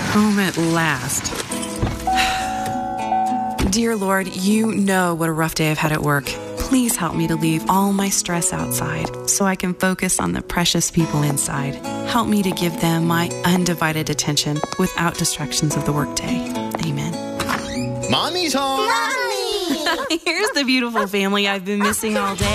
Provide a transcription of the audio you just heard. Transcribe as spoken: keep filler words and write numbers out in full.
Home at last. Dear Lord, you know what a rough day I've had at work. Please help me to leave all my stress outside so I can focus on the precious people inside. Help me to give them my undivided attention without distractions of the workday. Amen. Mommy's home. Mommy! Here's the beautiful family I've been missing all day.